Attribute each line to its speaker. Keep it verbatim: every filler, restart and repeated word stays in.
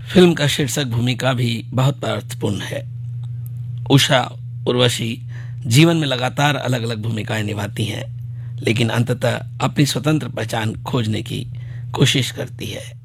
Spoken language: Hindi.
Speaker 1: फिल्म का शीर्षक भूमिका भी बहुत अर्थपूर्ण है। उषा उर्वशी जीवन में लगातार अलग अलग भूमिकाएं निभाती हैं, लेकिन अंततः अपनी स्वतंत्र पहचान खोजने की कोशिश करती है।